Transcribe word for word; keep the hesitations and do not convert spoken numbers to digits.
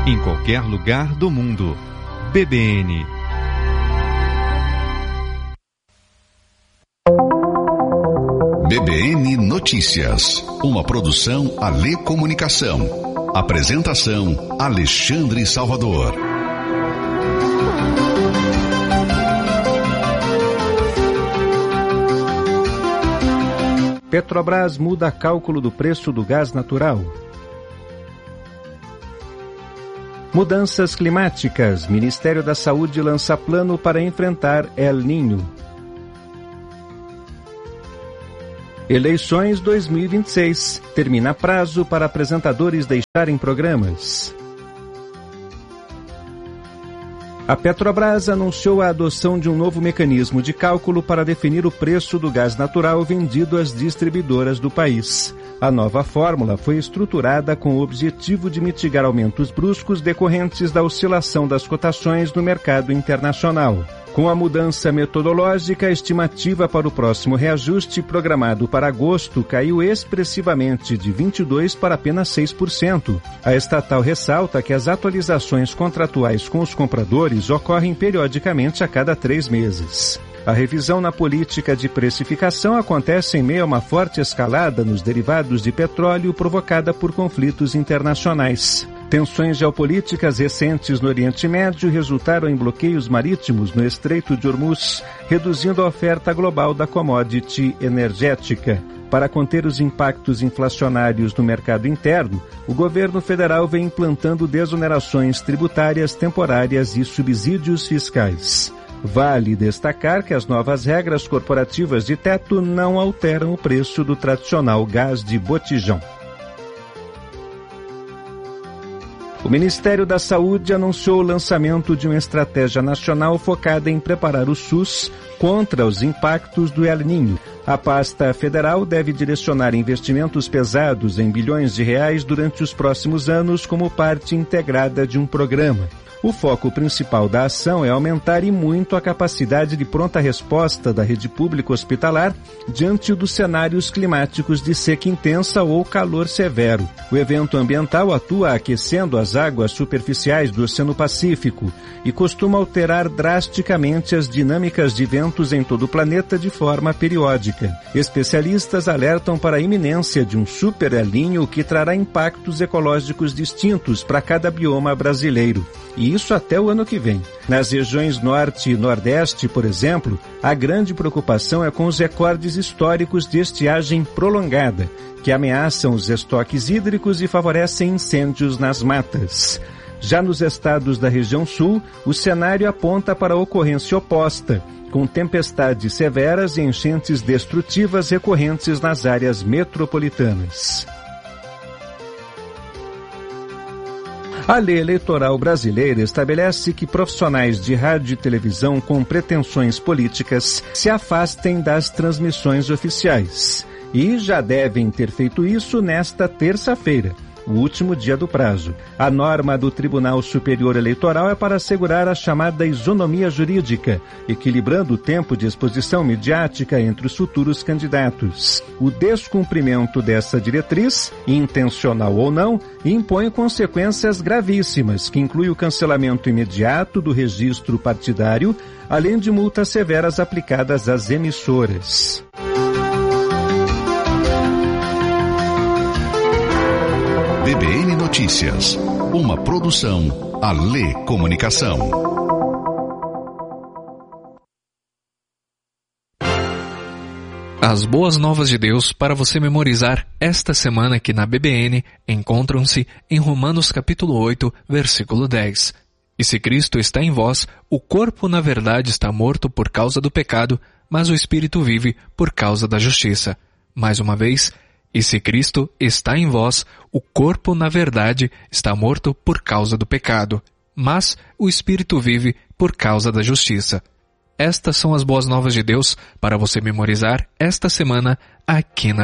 em qualquer lugar do mundo. B B N. B B N Notícias, uma produção Alê Comunicação. Apresentação Alexandre Salvador. Petrobras muda cálculo do preço do gás natural. Mudanças climáticas. Ministério da Saúde lança plano para enfrentar El Niño. Eleições dois mil e vinte e seis. Termina prazo para apresentadores deixarem programas. A Petrobras anunciou a adoção de um novo mecanismo de cálculo para definir o preço do gás natural vendido às distribuidoras do país. A nova fórmula foi estruturada com o objetivo de mitigar aumentos bruscos decorrentes da oscilação das cotações no mercado internacional. Com a mudança metodológica, a estimativa para o próximo reajuste programado para agosto caiu expressivamente de vinte e dois por cento para apenas seis por cento. A estatal ressalta que as atualizações contratuais com os compradores ocorrem periodicamente a cada três meses. A revisão na política de precificação acontece em meio a uma forte escalada nos derivados de petróleo provocada por conflitos internacionais. Tensões geopolíticas recentes no Oriente Médio resultaram em bloqueios marítimos no Estreito de Hormuz, reduzindo a oferta global da commodity energética. Para conter os impactos inflacionários no mercado interno, o governo federal vem implantando desonerações tributárias temporárias e subsídios fiscais. Vale destacar que as novas regras corporativas de teto não alteram o preço do tradicional gás de botijão. O Ministério da Saúde anunciou o lançamento de uma estratégia nacional focada em preparar o SUS contra os impactos do El Niño. A pasta federal deve direcionar investimentos pesados em bilhões de reais durante os próximos anos como parte integrada de um programa. O foco principal da ação é aumentar e muito a capacidade de pronta resposta da rede pública hospitalar diante dos cenários climáticos de seca intensa ou calor severo. O evento ambiental atua aquecendo as águas superficiais do Oceano Pacífico e costuma alterar drasticamente as dinâmicas de ventos em todo o planeta de forma periódica. Especialistas alertam para a iminência de um super El Niño que trará impactos ecológicos distintos para cada bioma brasileiro. E isso até o ano que vem. Nas regiões norte e nordeste, por exemplo, a grande preocupação é com os recordes históricos de estiagem prolongada, que ameaçam os estoques hídricos e favorecem incêndios nas matas. Já nos estados da região sul, o cenário aponta para a ocorrência oposta, com tempestades severas e enchentes destrutivas recorrentes nas áreas metropolitanas. A lei eleitoral brasileira estabelece que profissionais de rádio e televisão com pretensões políticas se afastem das transmissões oficiais. E já devem ter feito isso nesta terça-feira, o último dia do prazo. A norma do Tribunal Superior Eleitoral é para assegurar a chamada isonomia jurídica, equilibrando o tempo de exposição midiática entre os futuros candidatos. O descumprimento dessa diretriz, intencional ou não, impõe consequências gravíssimas, que inclui o cancelamento imediato do registro partidário, além de multas severas aplicadas às emissoras. B B N Notícias, uma produção Alê Comunicação. As boas novas de Deus para você memorizar esta semana aqui na B B N encontram-se em Romanos capítulo oito, versículo dez. E se Cristo está em vós, o corpo na verdade está morto por causa do pecado, mas o espírito vive por causa da justiça. Mais uma vez, e se Cristo está em vós, o corpo, na verdade, está morto por causa do pecado, mas o espírito vive por causa da justiça. Estas são as boas novas de Deus para você memorizar esta semana aqui na